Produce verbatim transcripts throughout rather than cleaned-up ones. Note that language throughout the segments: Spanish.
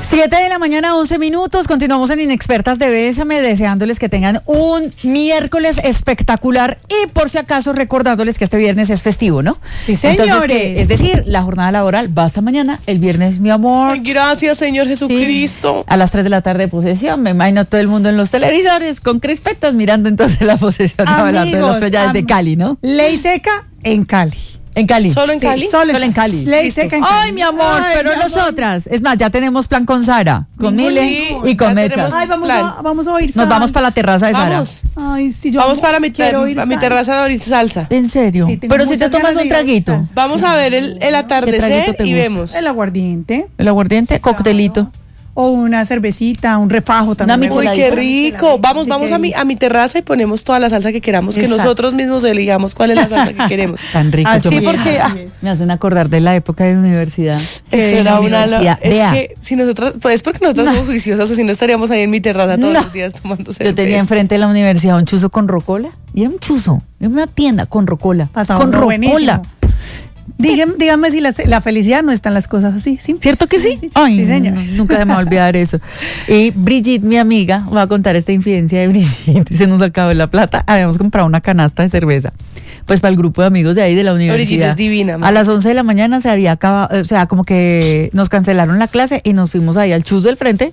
Siete de la mañana, once minutos. Continuamos en Inexpertas de Bésame, deseándoles que tengan un miércoles espectacular y por si acaso recordándoles que este viernes es festivo, ¿no? Sí, señores. Entonces, que, es decir, la jornada laboral va hasta mañana, el viernes, mi amor. Ay, gracias, Señor Jesucristo. Sí. A las tres de la tarde, posesión. Me imagino todo el mundo en los televisores con crispetas mirando entonces la posesión. Hablando de las playas de Cali, ¿no? Ley seca en Cali. ¿En Cali? ¿Solo en Cali? Sí, solo, solo en Cali. Ley seca en Cali. Ay, mi amor, Ay, pero mi amor. nosotras. Es más, ya tenemos plan con Sara, con Uy, Mile sí, y con ya Mechas. tenemos Ay, vamos plan. a, vamos a oír Nos salsa. vamos para la terraza de Sara. Vamos. Ay, sí, yo Vamos para mi, quiero oír a mi salsa. terraza a oír salsa. ¿En serio? Sí, tengo pero si te muchas tomas ganas un de ir a traguito. salsa. Vamos a ver el, el atardecer traguito te y gusta? vemos. El aguardiente. El aguardiente, coctelito. O una cervecita, un refajo también. Una me Uy, gusta. qué rico. Vamos, Sí, vamos qué a mi, a mi terraza y ponemos toda la salsa que queramos, que Exacto. nosotros mismos elegamos cuál es la salsa que queremos. Tan rico. Así yo Sí, me, es, porque así ah, es. me hacen acordar de la época de universidad. eso En la era una... lo- universidad. Es Vea. que si nosotros, pues porque nosotros somos juiciosas o si no estaríamos ahí en mi terraza todos No. los días tomando cerveza. Yo tenía enfrente de la universidad un chuzo con rocola. Y era un chuzo. Era una tienda con rocola. Pasaba con uno rocola. buenísimo. Díganme, díganme si la, la felicidad no está en las cosas así. ¿Sí? ¿Cierto que sí? Sí, sí, Ay, sí, señor. no, nunca se me va a olvidar eso. Y Brigitte, mi amiga, va a contar esta infidencia de Brigitte. Se nos acabó la plata. Habíamos comprado una canasta de cerveza. Pues para el grupo de amigos de ahí de la Brigitte universidad. es divina, A man. las once de la mañana se había acabado, o sea, como que nos cancelaron la clase y nos fuimos ahí al chuzo del frente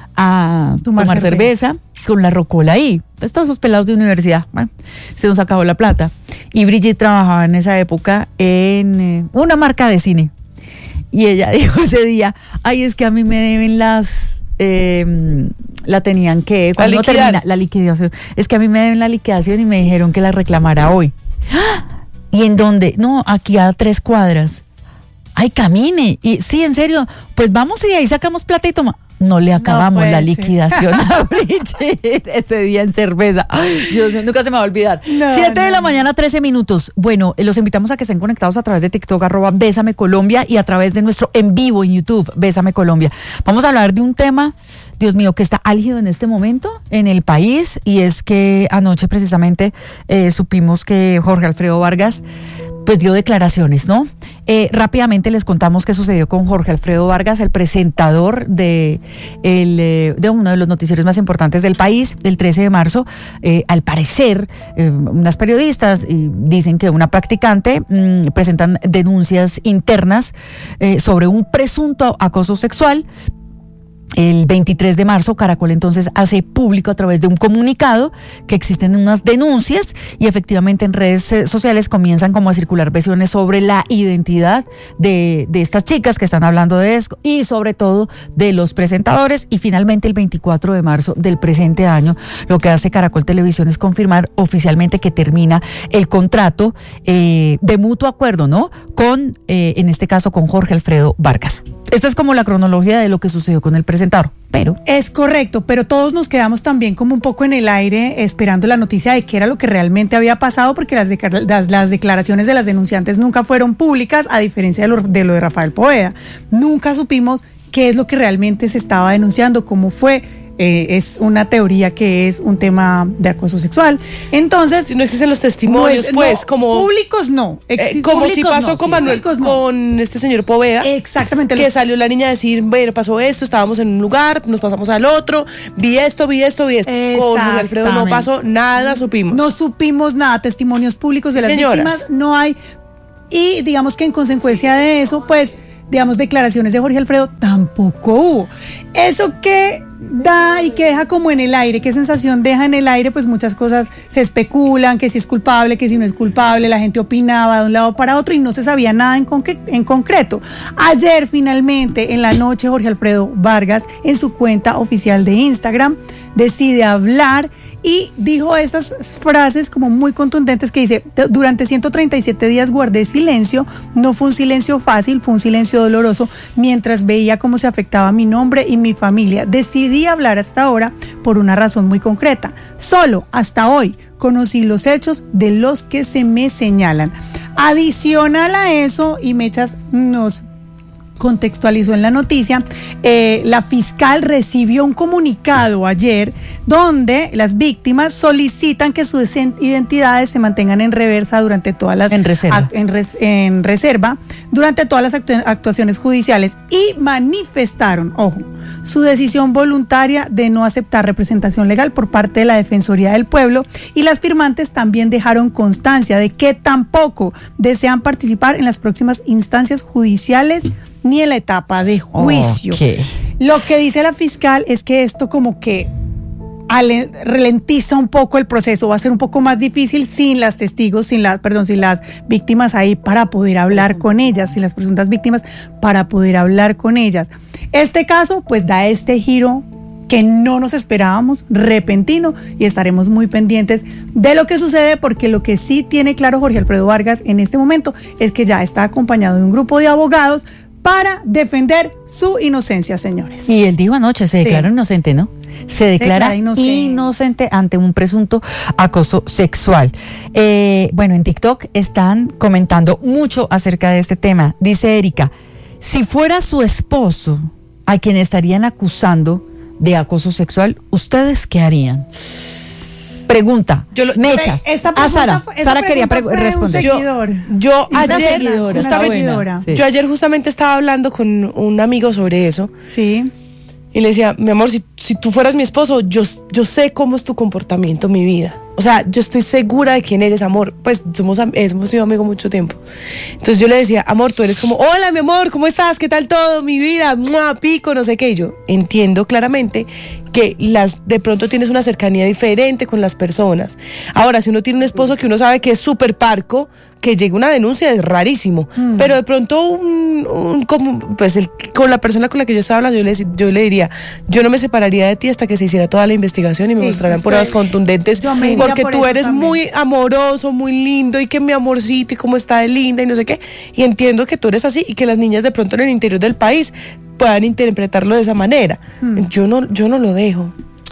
a tomar, Tomar cerveza. con la rocola ahí. Pues todos esos pelados de universidad. Bueno, se nos acabó la plata. Y Brigitte trabajaba en esa época en eh, una marca de cine. Y ella dijo ese día, ay, es que a mí me deben las... eh, la tenían que... Cuando uno liquidar. termina la liquidación. Es que a mí me deben la liquidación y me dijeron que la reclamara hoy. ¡Ah! ¿Y en dónde? No, aquí a tres cuadras. Ay, camine. Y sí, en serio, pues vamos y de ahí sacamos plata y toma. No le acabamos puede la ser. liquidación a Brigitte ese día en cerveza. Ay, Dios mío, nunca se me va a olvidar. No, Siete de no, la no. mañana, trece minutos. Bueno, eh, los invitamos a que estén conectados a través de TikTok, arroba Bésame Colombia, y a través de nuestro en vivo en YouTube, Bésame Colombia. Vamos a hablar de un tema, Dios mío, que está álgido en este momento en el país, y es que anoche precisamente eh, supimos que Jorge Alfredo Vargas pues dio declaraciones, ¿no? Eh, rápidamente les contamos qué sucedió con Jorge Alfredo Vargas, el presentador de, el, eh, de uno de los noticieros más importantes del país, del trece de marzo. Eh, al parecer, eh, unas periodistas y dicen que una practicante mmm, presentan denuncias internas eh, sobre un presunto acoso sexual. El veintitrés de marzo, Caracol entonces hace público a través de un comunicado que existen unas denuncias y efectivamente en redes eh, sociales comienzan como a circular versiones sobre la identidad de, de estas chicas que están hablando de esto y sobre todo de los presentadores. Y finalmente el veinticuatro de marzo del presente año, lo que hace Caracol Televisión es confirmar oficialmente que termina el contrato eh, de mutuo acuerdo, ¿no? Con, eh, en este caso, con Jorge Alfredo Vargas. Esta es como la cronología de lo que sucedió con el presentador, pero... Es correcto, pero todos nos quedamos también como un poco en el aire esperando la noticia de qué era lo que realmente había pasado, porque las, de, las, las declaraciones de las denunciantes nunca fueron públicas, a diferencia de lo, de lo de Rafael Poveda. Nunca supimos qué es lo que realmente se estaba denunciando, cómo fue. Eh, es una teoría que es un tema de acoso sexual. Entonces, Si no existen los testimonios, no es- pues, no, como... públicos no. eh, Existen- como si públicos pasó no, con sí, Manuel, públicos no. con este señor Poveda. Exactamente. Que los- salió la niña a decir, bueno, pasó esto, estábamos en un lugar, nos pasamos al otro, vi esto, vi esto, vi esto. Con Jorge Alfredo no Exactamente. pasó nada, supimos. No supimos nada, testimonios públicos de las Señoras. víctimas no hay. Y digamos que en consecuencia de eso, pues, digamos, declaraciones de Jorge Alfredo tampoco hubo. Eso que da y que deja como en el aire, qué sensación deja en el aire, pues muchas cosas se especulan, que si es culpable, que si no es culpable, la gente opinaba de un lado para otro y no se sabía nada en, concre- en concreto. Ayer finalmente, en la noche, Jorge Alfredo Vargas, en su cuenta oficial de Instagram, decide hablar y dijo estas frases como muy contundentes que dice: durante ciento treinta y siete días guardé silencio, no fue un silencio fácil, fue un silencio doloroso, mientras veía cómo se afectaba mi nombre y mi familia. Decidí hablar hasta ahora por una razón muy concreta. Solo hasta hoy conocí los hechos de los que se me señalan. Adicional a eso, y Mechas nos contextualizó en la noticia, eh, la fiscal recibió un comunicado ayer donde las víctimas solicitan que sus identidades se mantengan en reversa durante todas las en reserva, en, res, en reserva durante todas las actu- actuaciones judiciales y manifestaron, ojo, su decisión voluntaria de no aceptar representación legal por parte de la Defensoría del Pueblo, y las firmantes también dejaron constancia de que tampoco desean participar en las próximas instancias judiciales ni en la etapa de juicio. Okay. Lo que dice la fiscal es que esto como que ale, ralentiza un poco el proceso, va a ser un poco más difícil sin las testigos, sin las, perdón, sin las víctimas ahí para poder hablar con ellas, sin las presuntas víctimas para poder hablar con ellas. Este caso pues da este giro que no nos esperábamos, repentino, y estaremos muy pendientes de lo que sucede, porque lo que sí tiene claro Jorge Alfredo Vargas en este momento es que ya está acompañado de un grupo de abogados para defender su inocencia, señores. Y él dijo anoche, se declaró sí. inocente, ¿no? Se declara, se declara inocente. inocente ante un presunto acoso sexual. Eh, bueno, en TikTok están comentando mucho acerca de este tema. Dice Erika, si fuera su esposo a quien estarían acusando de acoso sexual, ¿ustedes qué harían? Pregunta, yo lo, Mechas, esta a Sara, fue, Sara quería pre- responder. Yo, yo ayer, seguidora, justamente, sí. yo ayer justamente estaba hablando con un amigo sobre eso. Sí. Y le decía, mi amor, si, si tú fueras mi esposo, yo, yo sé cómo es tu comportamiento, mi vida. O sea, yo estoy segura de quién eres, amor. Pues somos, hemos sido amigos mucho tiempo. Entonces yo le decía, amor, tú eres como, hola, mi amor, ¿cómo estás? ¿Qué tal todo? Mi vida, ¡mua! Pico, no sé qué. Y yo entiendo claramente que las de pronto tienes una cercanía diferente con las personas. Ahora, si uno tiene un esposo que uno sabe que es súper parco, que llegue una denuncia es rarísimo. Mm. Pero de pronto, un, un, como, pues el, con la persona con la que yo estaba hablando, yo le, yo le diría, yo no me separaría de ti hasta que se hiciera toda la investigación y sí, me mostraran pruebas contundentes. Porque por tú eres también. Muy amoroso, muy lindo, y que mi amorcito, y cómo está de linda, y no sé qué. Y entiendo que tú eres así, y que las niñas de pronto en el interior del país puedan interpretarlo de esa manera. Hmm. Yo no, yo no lo dejo.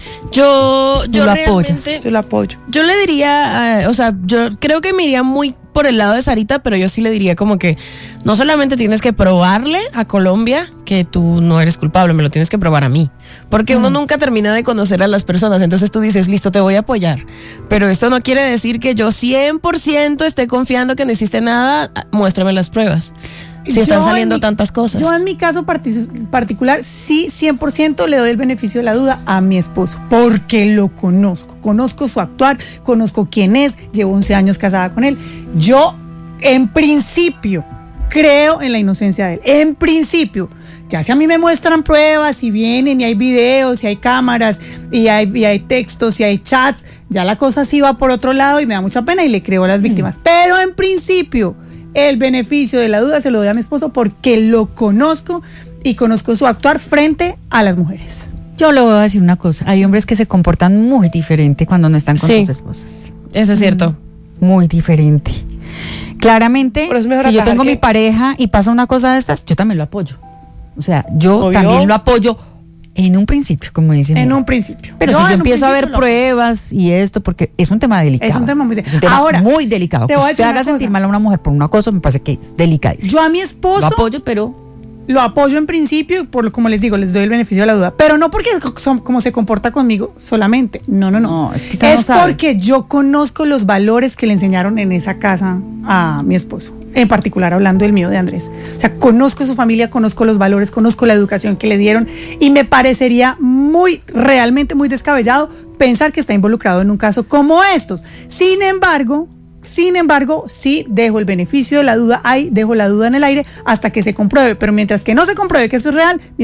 Yo, yo lo realmente, apoyas. Yo lo apoyo. Yo le diría, uh, o sea, yo creo que me iría muy por el lado de Sarita, pero yo sí le diría como que no solamente tienes que probarle a Colombia que tú no eres culpable, me lo tienes que probar a mí. Porque mm. uno nunca termina de conocer a las personas, entonces tú dices, listo, te voy a apoyar. Pero esto no quiere decir que yo cien por ciento esté confiando que no existe nada, muéstrame las pruebas. Si están yo saliendo mi, tantas cosas. Yo en mi caso partic- particular, sí, cien por ciento le doy el beneficio de la duda a mi esposo, porque lo conozco, conozco su actuar, conozco quién es, llevo once años casada con él. Yo, en principio, creo en la inocencia de él, en principio. Ya si a mí me muestran pruebas, si vienen y hay videos, si hay cámaras, y hay, y hay textos, y hay chats, ya la cosa sí va por otro lado y me da mucha pena y le creo a las víctimas. Mm. Pero en principio, el beneficio de la duda se lo doy a mi esposo porque lo conozco y conozco su actuar frente a las mujeres. Yo le voy a decir una cosa, hay hombres que se comportan muy diferente cuando no están con sí. sus esposas. Eso es cierto. Muy diferente. Claramente, si yo tengo que... mi pareja y pasa una cosa de estas, yo también lo apoyo. O sea, yo Obvio. también lo apoyo en un principio, como dicen. En un principio. Pero yo si yo empiezo a ver pruebas y esto, porque es un tema delicado. Es un tema muy, de... es un tema Ahora, muy delicado. Que usted haga sentir mal a una mujer por una cosa, me parece que es delicadísimo. Yo a mi esposo... Lo apoyo, pero... Lo apoyo en principio, por como les digo, les doy el beneficio de la duda. Pero no porque son, como se comporta conmigo solamente. No, no, no. no es que es no porque yo conozco los valores que le enseñaron en esa casa a mi esposo. En particular hablando del mío, de Andrés. O sea, conozco su familia, conozco los valores, conozco la educación que le dieron y me parecería muy, realmente muy descabellado pensar que está involucrado en un caso como estos. Sin embargo, sin embargo, sí dejo el beneficio de la duda ahí, dejo la duda en el aire hasta que se compruebe. Pero mientras que no se compruebe que eso es real,